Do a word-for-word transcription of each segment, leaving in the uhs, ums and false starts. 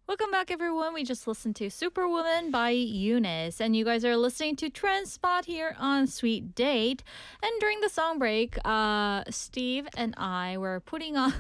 Welcome back, everyone. We just listened to Superwoman by Eunice, and you guys are listening to Trend Spot here on Sweet Date. And during the song break, uh, Steve and I were putting on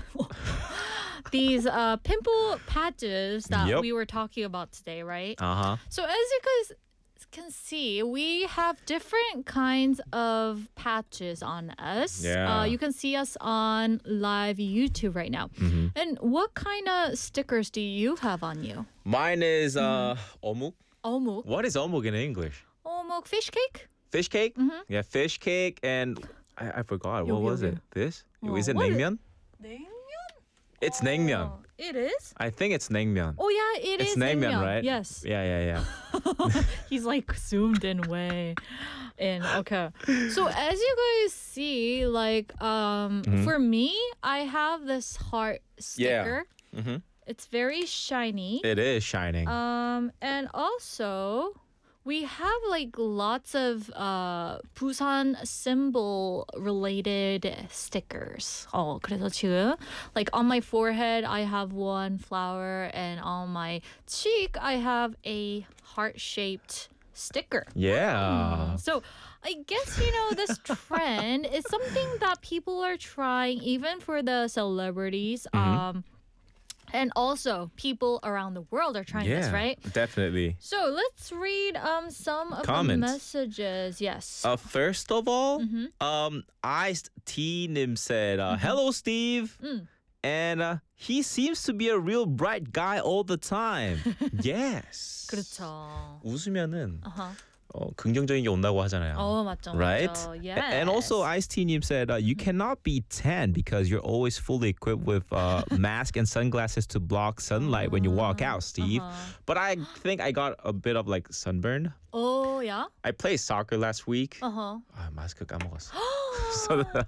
these uh, pimple patches that Yep. we were talking about today, right? Uh-huh. So as you guys can see, we have different kinds of patches on us. Yeah. Uh, you can see us on live YouTube right now. Mm-hmm. And what kind of stickers do you have on you? Mine is uh Mm-hmm. omuk. Omuk. What is omuk in English? Omuk fish cake? Fish cake? Mhm. Yeah, fish cake and I, I forgot. What 여기, was 여기. it? This? Oh, is it what is- naengmyeon? 냉면? It's naengmyeon. Oh, it is? I think it's naengmyeon. Oh yeah, it it's is naengmyeon, right? Yes. Yeah, yeah, yeah. He's like zoomed in way. And okay. So as you guys see, like um Mhm. for me, I have this heart sticker. Mhm. It's very shiny. It is shining. Um and also we have like lots of uh Busan symbol related stickers. 어, 그래서 지금 like on my forehead I have one flower and on my cheek I have a heart-shaped sticker. yeah. So I guess, you know, this trend is something that people are trying even for the celebrities. Um and also people around the world are trying yeah. this, right? Definitely. So let's read um some of Comments. the messages. Yes. Uh, first of all, Mhm. um, Iced T Nim said, uh, "Hello, Steve," Mm. and uh, he seems to be a real bright guy all the time. Yes. 그렇죠. 웃으면은 Uh-huh. 어, 긍정적인 게 온다고 하잖아요. 어, 맞죠. Right? 맞죠. A- Yes. And also, Ice T Nim said, uh, you cannot be tan because you're always fully equipped with uh, mask and sunglasses to block sunlight when you walk out, Steve. Uh-huh. But I think I got a bit of like sunburn. Oh, yeah? I played soccer last week. Uh-huh. 아, 마스크 까먹었어. So the-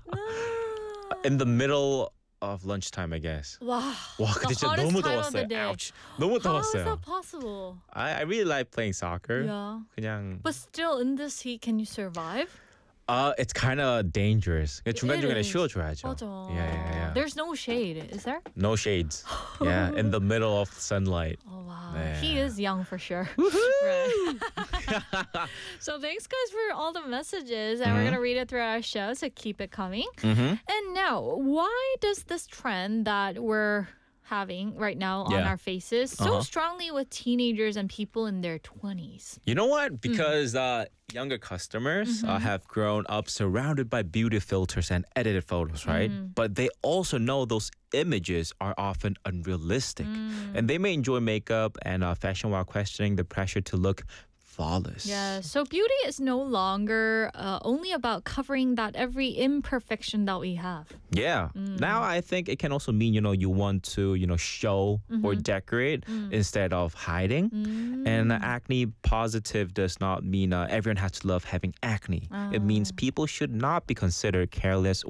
in the middle of lunchtime, I guess. 와. 와, The 근데 진짜 hottest 너무 time of the 더웠어요. day. Ouch. 너무 How is 더웠어요. that possible? I, I really like playing soccer. Yeah. 그냥 But still, in this heat, can you survive? uh, it's kind of dangerous. 중간중간에 is. 쉬어줘야죠. 맞아. Yeah, yeah, yeah. There's no shade, is there? No shades. Yeah, in the middle of sunlight. Oh, wow. 네. He is young for sure. Right. So thanks, guys, for all the messages. And we're Mhm. going to read it throughout our show, so keep it coming. Mm-hmm. And now, why does this trend that we're having right now on Yeah. our faces so Uh-huh. strongly with teenagers and people in their twenties? You know what? Because uh, younger customers uh, have grown up surrounded by beauty filters and edited photos, right? But they also know those images are often unrealistic. And they may enjoy makeup and uh, fashion while questioning the pressure to look flawless. Yeah, so beauty is no longer uh, only about covering that every imperfection that we have. Yeah. Now I think it can also mean, you know, you want to, you know, show or decorate instead of hiding. And acne positive does not mean uh, everyone has to love having acne. It means people should not be considered careless